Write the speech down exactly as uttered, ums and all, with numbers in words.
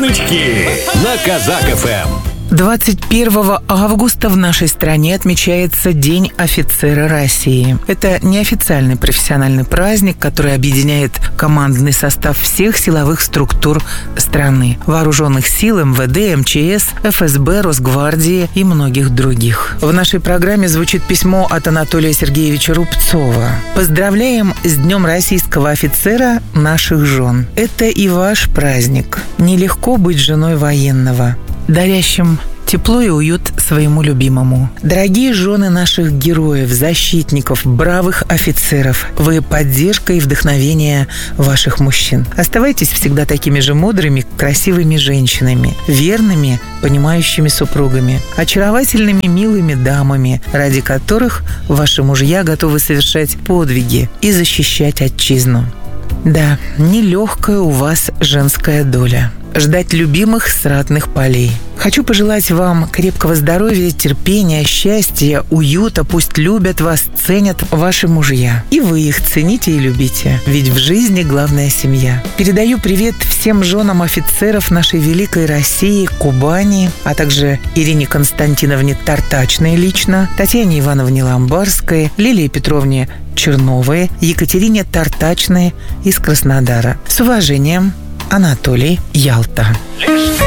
Шутки на Казак эф эм. двадцать первого августа в нашей стране отмечается День офицера России. Это неофициальный профессиональный праздник, который объединяет командный состав всех силовых структур страны. Вооруженных сил, эм вэ дэ, эм че эс, эф эс бэ, Росгвардии и многих других. В нашей программе звучит письмо от Анатолия Сергеевича Рубцова. Поздравляем с Днем российского офицера наших жен. Это и ваш праздник. Нелегко быть женой военного, дарящим тепло и уют своему любимому. Дорогие жены наших героев, защитников, бравых офицеров, вы поддержка и вдохновение ваших мужчин. Оставайтесь всегда такими же мудрыми, красивыми женщинами, верными, понимающими супругами, очаровательными, милыми дамами, ради которых ваши мужья готовы совершать подвиги и защищать отчизну. Да, нелегкая у вас женская доля. Ждать любимых с ратных полей. Хочу пожелать вам крепкого здоровья, терпения, счастья, уюта. Пусть любят вас, ценят ваши мужья. И вы их цените и любите. Ведь в жизни главная семья. Передаю привет всем женам офицеров нашей великой России, Кубани, а также Ирине Константиновне Тартачной лично, Татьяне Ивановне Ламбарской, Лилии Петровне Черновой, Екатерине Тартачной из Краснодара. С уважением, Анатолий, Ялта.